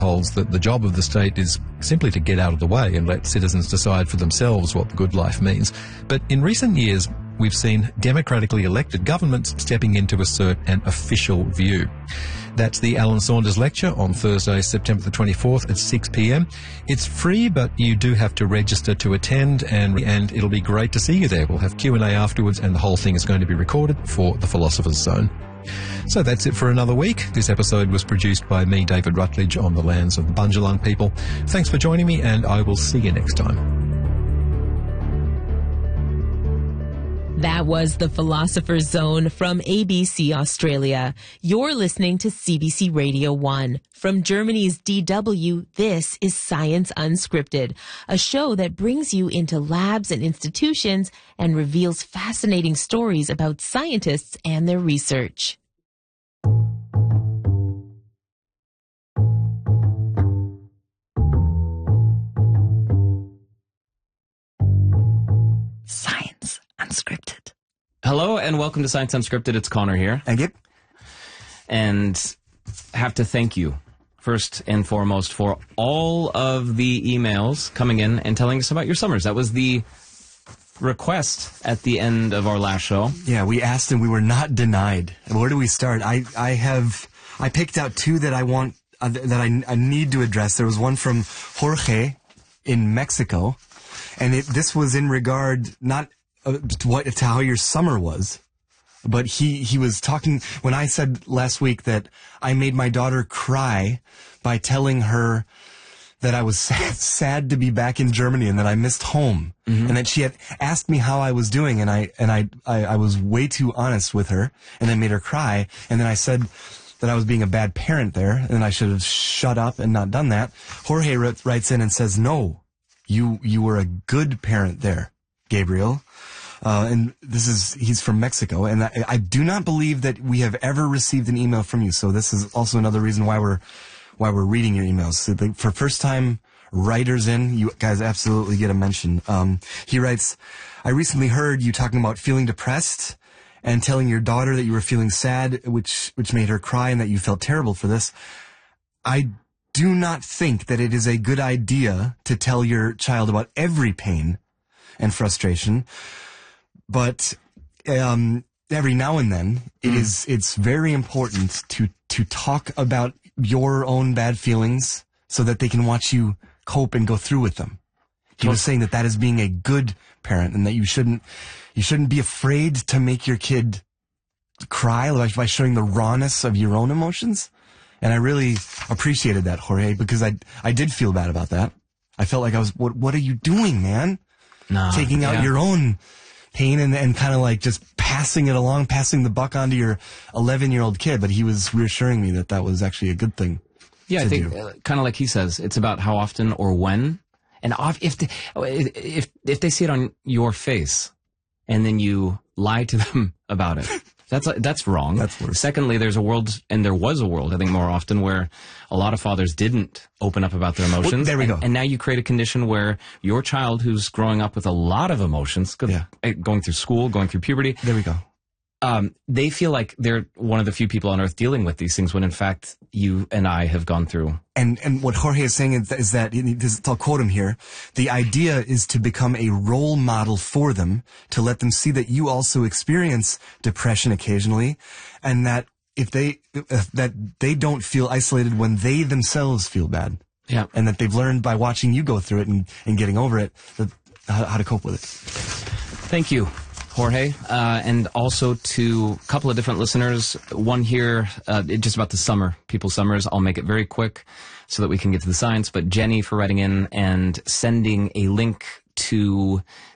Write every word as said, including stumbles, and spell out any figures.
holds that the job of the state is simply to get out of the way and let citizens decide for themselves what the good life means. But in recent years, we've seen democratically elected governments stepping in to assert an official view. That's the Alan Saunders Lecture on Thursday, September the twenty-fourth at six p m. It's free, but you do have to register to attend, and and it'll be great to see you there. We'll have Q and A afterwards, and the whole thing is going to be recorded for the Philosopher's Zone. So that's it for another week. This episode was produced by me, David Rutledge, on the lands of the Bundjalung people. Thanks for joining me, and I will see you next time. That was the Philosopher's Zone from A B C Australia. You're listening to C B C Radio one. From Germany's D W, this is Science Unscripted, a show that brings you into labs and institutions and reveals fascinating stories about scientists and their research. Science Unscripted. Hello and welcome to Science Unscripted. It's Connor here. Thank you. And have to thank you, first and foremost, for all of the emails coming in and telling us about your summers. That was the request at the end of our last show. Yeah, we asked and we were not denied. Where do we start? I, I have, I picked out two that I want, uh, that I, I need to address. There was one from Jorge in Mexico, and it, this was in regard, not uh, to, what, to how your summer was, but he, he was talking, when I said last week that I made my daughter cry by telling her that I was sad, sad to be back in Germany and that I missed home. Mm-hmm. And that she had asked me how I was doing, and I, and I, I, I was way too honest with her, and then made her cry. And then I said that I was being a bad parent there, and I should have shut up and not done that. Jorge writes in and says, no, you, you were a good parent there, Gabriel. Uh, and this is, he's from Mexico, and I, I do not believe that we have ever received an email from you. So this is also another reason why we're, why we're reading your emails. So the, for first time writers in, you guys absolutely get a mention. Um, he writes, I recently heard you talking about feeling depressed and telling your daughter that you were feeling sad, which, which made her cry and that you felt terrible for this. I do not think that it is a good idea to tell your child about every pain and frustration. But, um, every now and then it mm. is, it's very important to, to talk about your own bad feelings so that they can watch you cope and go through with them. He was saying that that is being a good parent, and that you shouldn't, you shouldn't be afraid to make your kid cry by, by showing the rawness of your own emotions. And I really appreciated that, Jorge, because I, I did feel bad about that. I felt like I was, what, what are you doing, man? Nah, Taking out yeah. your own pain and, and kind of like just passing it along, passing the buck onto your eleven-year-old kid. But he was reassuring me that that was actually a good thing. Yeah, I think uh, kind of like he says, it's about how often or when. And if they, if if they see it on your face and then you lie to them about it, that's that's wrong. That's worse. Secondly, there's a world, and there was a world, I think more often, where a lot of fathers didn't open up about their emotions. Well, there we and, go. And now you create a condition where your child, who's growing up with a lot of emotions, yeah. going through school, going through puberty. There we go. Um, they feel like they're one of the few people on earth dealing with these things when in fact you and I have gone through. And and what Jorge is saying is that, is that this, I'll quote him here, the idea is to become a role model for them, to let them see that you also experience depression occasionally, and that if they, uh, that they don't feel isolated when they themselves feel bad. Yeah. And that they've learned by watching you go through it and, and getting over it, that, how, how to cope with it. Thank you, Jorge, uh, and also to a couple of different listeners. One here, uh, just about the summer, people's summers. I'll make it very quick so that we can get to the science. But Jenny for writing in and sending a link to